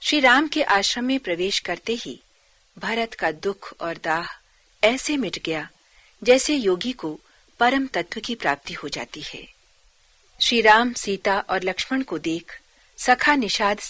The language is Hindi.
श्री राम के आश्रम में प्रवेश करते ही भरत का दुख और दाह ऐसे मिट गया जैसे योगी को परम तत्व की प्राप्ति हो जाती है। श्री राम, सीता और लक्ष्मण को देख सखा निषाद